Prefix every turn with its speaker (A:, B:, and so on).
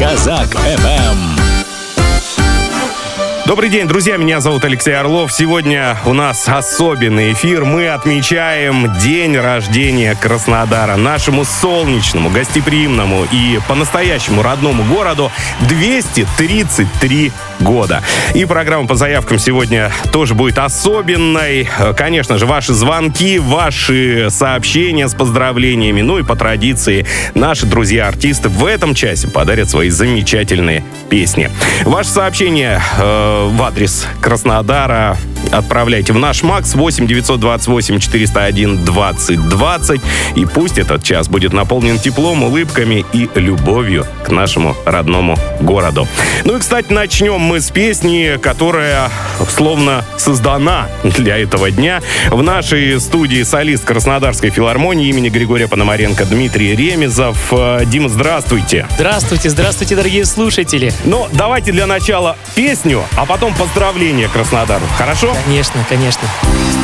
A: Казак ФМ.
B: Добрый день, друзья, меня зовут Алексей Орлов. Сегодня у нас особенный эфир. Мы отмечаем день рождения Краснодара. Нашему солнечному, гостеприимному и по-настоящему родному городу 233 года. И программа по заявкам сегодня тоже будет особенной. Конечно же, ваши звонки, ваши сообщения с поздравлениями. Ну и по традиции наши друзья-артисты в этом часе подарят свои замечательные песни. Ваше сообщение в адрес Краснодара отправляйте в наш МАКС 8 928 401 20 20. И пусть этот час будет наполнен теплом, улыбками и любовью к нашему родному городу. Ну и, кстати, начнем мы с песни, которая словно создана для этого дня. В нашей студии солист Краснодарской филармонии имени Григория Пономаренко Дмитрий Ремезов. Дима, здравствуйте.
C: Здравствуйте, дорогие слушатели.
B: Ну, давайте для начала песню, а потом поздравления Краснодару. Хорошо?
C: Конечно.